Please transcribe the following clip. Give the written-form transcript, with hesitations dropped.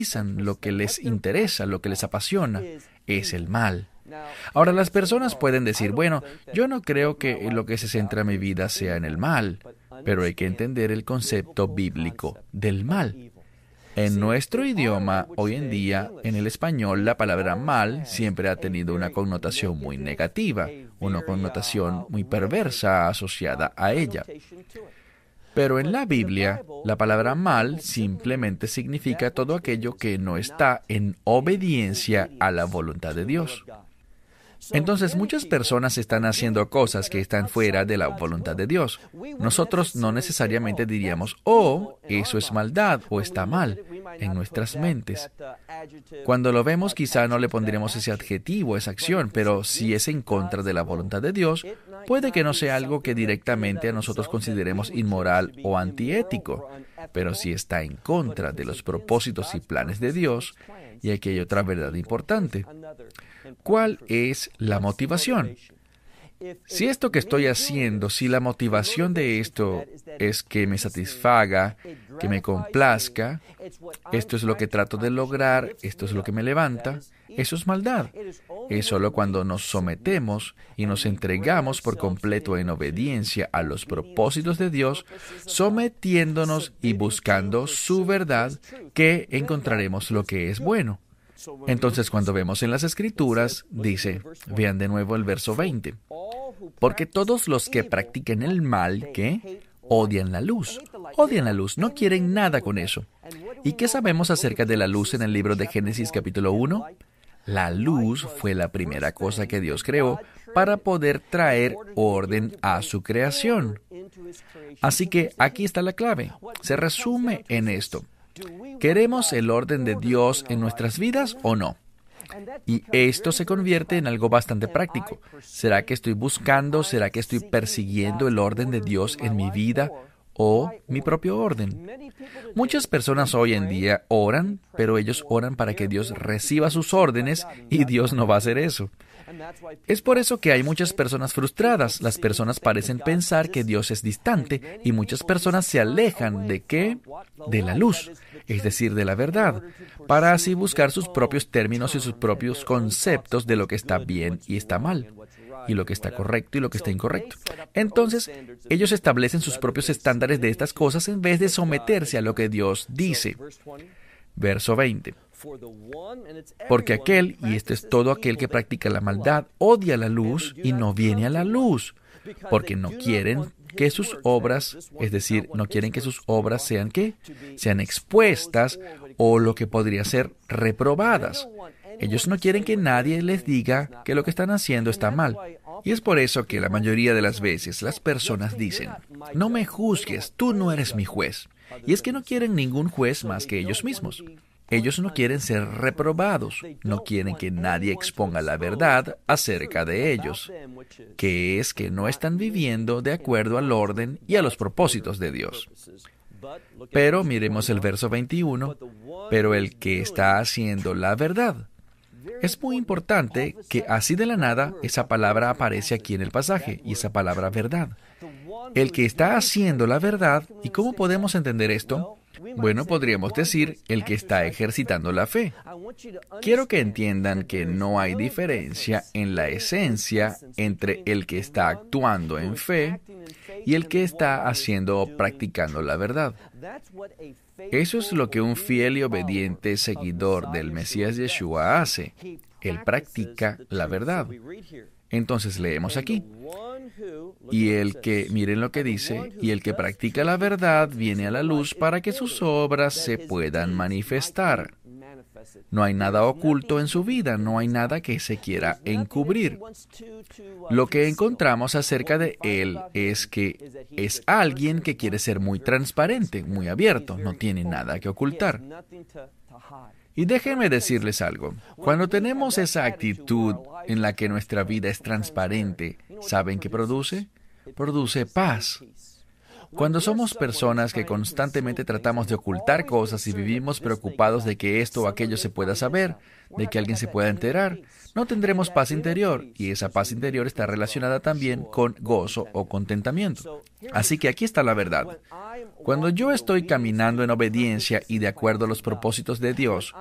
lo que les interesa, lo que les apasiona, es el mal. Ahora, las personas pueden decir, bueno, yo no creo que lo que se centra en mi vida sea en el mal, pero hay que entender el concepto bíblico del mal. En nuestro idioma, hoy en día, en el español, la palabra mal siempre ha tenido una connotación muy negativa, una connotación muy perversa asociada a ella. Pero en la Biblia, la palabra mal simplemente significa todo aquello que no está en obediencia a la voluntad de Dios. Entonces, muchas personas están haciendo cosas que están fuera de la voluntad de Dios. Nosotros no necesariamente diríamos, oh, eso es maldad o está mal en nuestras mentes. Cuando lo vemos, quizá no le pondremos ese adjetivo, esa acción, pero si es en contra de la voluntad de Dios, puede que no sea algo que directamente a nosotros consideremos inmoral o antiético, pero si está en contra de los propósitos y planes de Dios. Y aquí hay otra verdad importante. ¿Cuál es la motivación? Si esto que estoy haciendo, si la motivación de esto es que me satisfaga, que me complazca, esto es lo que trato de lograr, esto es lo que me levanta, eso es maldad. Es solo cuando nos sometemos y nos entregamos por completo en obediencia a los propósitos de Dios, sometiéndonos y buscando su verdad, que encontraremos lo que es bueno. Entonces, cuando vemos en las Escrituras, dice, vean de nuevo el verso 20, porque todos los que practiquen el mal, ¿qué? Odian la luz, no quieren nada con eso. ¿Y qué sabemos acerca de la luz en el libro de Génesis capítulo 1? La luz fue la primera cosa que Dios creó para poder traer orden a su creación. Así que aquí está la clave. Se resume en esto. ¿Queremos el orden de Dios en nuestras vidas o no? Y esto se convierte en algo bastante práctico. ¿Será que estoy buscando, será que estoy persiguiendo el orden de Dios en mi vida o mi propio orden? Muchas personas hoy en día oran, pero ellos oran para que Dios reciba sus órdenes y Dios no va a hacer eso. Es por eso que hay muchas personas frustradas. Las personas parecen pensar que Dios es distante y muchas personas se alejan ¿de qué? De la luz, es decir, de la verdad, para así buscar sus propios términos y sus propios conceptos de lo que está bien y está mal, y lo que está correcto y lo que está incorrecto. Entonces, ellos establecen sus propios estándares de estas cosas en vez de someterse a lo que Dios dice. Verso 20. Porque aquel, y esto es todo aquel que practica la maldad, odia la luz y no viene a la luz, porque no quieren que sus obras, es decir, no quieren que sus obras sean ¿qué? Sean expuestas o lo que podría ser reprobadas. Ellos no quieren que nadie les diga que lo que están haciendo está mal. Y es por eso que la mayoría de las veces las personas dicen, no me juzgues, tú no eres mi juez. Y es que no quieren ningún juez más que ellos mismos. Ellos no quieren ser reprobados, no quieren que nadie exponga la verdad acerca de ellos, que es que no están viviendo de acuerdo al orden y a los propósitos de Dios. Pero miremos el verso 21, pero el que está haciendo la verdad. Es muy importante que así de la nada esa palabra aparece aquí en el pasaje, y esa palabra verdad. El que está haciendo la verdad, ¿y cómo podemos entender esto? Bueno, podríamos decir el que está ejercitando la fe. Quiero que entiendan que no hay diferencia en la esencia entre el que está actuando en fe y el que está haciendo o practicando la verdad. Eso es lo que un fiel y obediente seguidor del Mesías Yeshua hace. Él practica la verdad. Entonces leemos aquí. Y el que, miren lo que dice, y el que practica la verdad viene a la luz para que sus obras se puedan manifestar. No hay nada oculto en su vida, no hay nada que se quiera encubrir. Lo que encontramos acerca de él es que es alguien que quiere ser muy transparente, muy abierto, no tiene nada que ocultar. Y déjenme decirles algo, cuando tenemos esa actitud en la que nuestra vida es transparente, ¿saben qué produce? Produce paz. Cuando somos personas que constantemente tratamos de ocultar cosas y vivimos preocupados de que esto o aquello se pueda saber, de que alguien se pueda enterar, no tendremos paz interior, y esa paz interior está relacionada también con gozo o contentamiento. Así que aquí está la verdad. Cuando yo estoy caminando en obediencia y de acuerdo a los propósitos de Dios,